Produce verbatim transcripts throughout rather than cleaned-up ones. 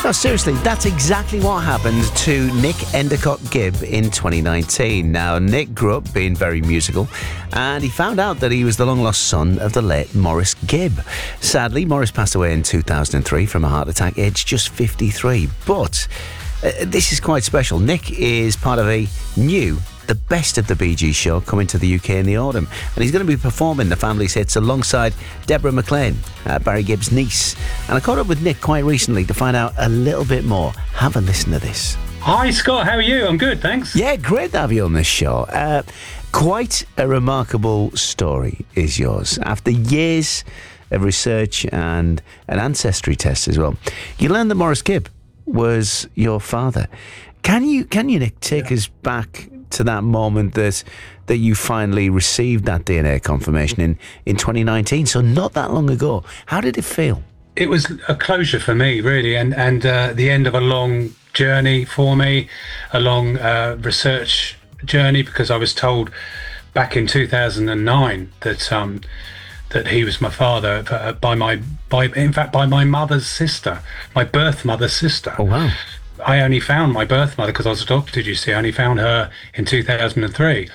No, seriously, that's exactly what happened to Nick Endicott Gibb in twenty nineteen. Now, Nick grew up being very musical, and he found out that he was the long-lost son of the late Maurice Gibb. Sadly, Maurice passed away in two thousand three from a heart attack, aged just fifty-three. But uh, this is quite special. Nick is part of a new The Best of the Bee Gees show coming to the U K in the autumn, and he's going to be performing the family's hits alongside Deborah McLean, uh, Barry Gibb's niece. And I caught up with Nick quite recently to find out a little bit more. Have a listen to this. Hi Scott, how are you? I'm good, thanks. Yeah, great to have you on this show. Uh, quite a remarkable story is yours. After years of research and an ancestry test as well, you learned that Maurice Gibb was your father. Can you, can you Nick, take yeah. us back to that moment that that you finally received that D N A confirmation in, in twenty nineteen, so not that long ago? How did it feel? It was a closure for me, really, and, and uh, the end of a long journey for me, a long uh, research journey, because I was told back in two thousand nine that um, that he was my father uh, by my, by in fact, by my mother's sister, my birth mother's sister. Oh, wow. I only found my birth mother because I was adopted, you see. I only found her in two thousand three.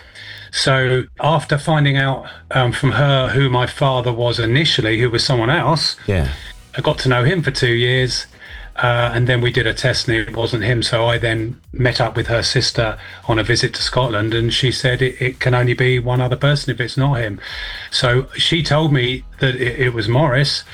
So after finding out um, from her who my father was initially, who was someone else, yeah, I got to know him for two years. Uh, and then we did a test and it wasn't him. So I then met up with her sister on a visit to Scotland, and she said it, it can only be one other person if it's not him. So she told me that it, it was Maurice.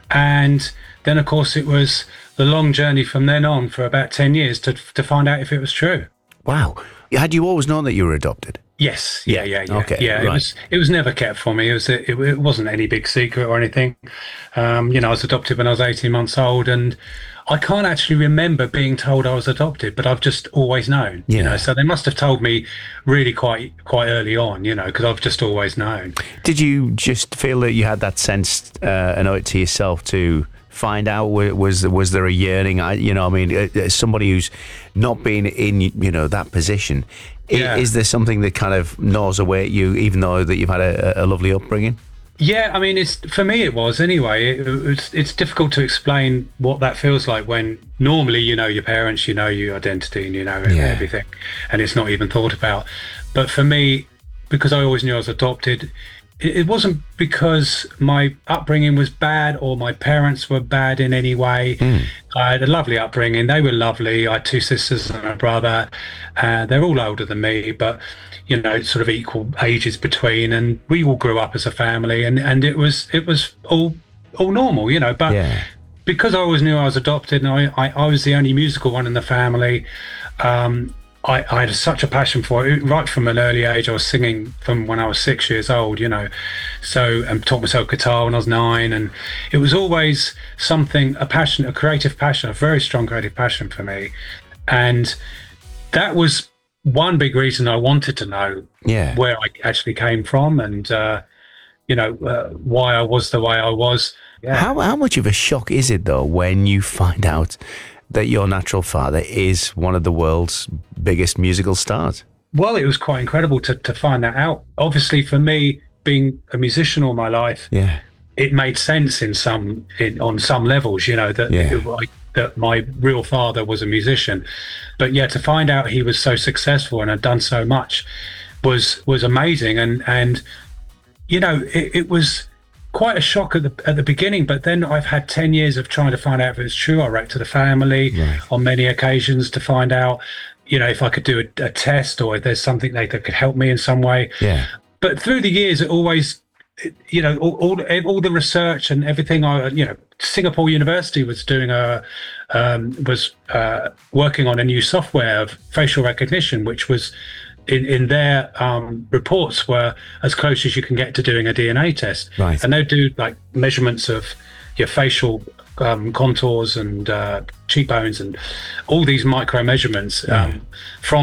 And then, of course, it was the long journey from then on for about ten years to to find out if it was true. Wow. Had you always known that you were adopted? Yes. Yeah, yeah, yeah. Okay, yeah, right. it was it was never kept from me. It was it, it wasn't any big secret or anything. Um, you know, I was adopted when I was eighteen months old, and I can't actually remember being told I was adopted, but I've just always known. Yeah. You know, so they must have told me really quite quite early on, you know, because I've just always known. Did you just feel that you had that sense uh, and owe it to yourself to find out? Was was there a yearning? I, you know, I mean, as somebody who's not been in, you know, that position, Yeah. is there something that kind of gnaws away at you, even though that you've had a, a lovely upbringing? Yeah, I mean, it's for me it was anyway. It, it's it's difficult to explain what that feels like when normally you know your parents, you know your identity, and you know Yeah. everything, and it's not even thought about. But for me, because I always knew I was adopted, it, it wasn't because my upbringing was bad or my parents were bad in any way. Mm. I had a lovely upbringing. They were lovely. I had two sisters and a brother. Uh, they're all older than me, but you know, sort of equal ages between, and we all grew up as a family, and, and it was it was all all normal, you know. But Yeah. because I always knew I was adopted, and I, I, I was the only musical one in the family, um, I, I had such a passion for it. Right from an early age, I was singing from when I was six years old, you know. So, and taught myself guitar when I was nine, and it was always something, a passion, a creative passion, a very strong creative passion for me. And that was one big reason I wanted to know Yeah. where I actually came from, and uh, you know uh, why I was the way I was. Yeah. How how much of a shock is it though when you find out that your natural father is one of the world's biggest musical stars? Well, it was quite incredible to to find that out. Obviously, for me, being a musician all my life, Yeah. it made sense in some in, on some levels. You know that Yeah. it, like, that my real father was a musician, but yeah, to find out he was so successful and had done so much was was amazing. And and you know it, it was quite a shock at the at the beginning, but then I've had ten years of trying to find out if it's true. I wrote to the family Right. on many occasions to find out, you know, if I could do a, a test or if there's something they, that could help me in some way. Yeah. But through the years, it always, you know, all, all all the research and everything. I, you know, Singapore University was doing a um, was uh, working on a new software of facial recognition, which was in in their um, reports were as close as you can get to doing a D N A test. Right. And they do like measurements of your facial um, contours and uh, cheekbones and all these micro measurements um, from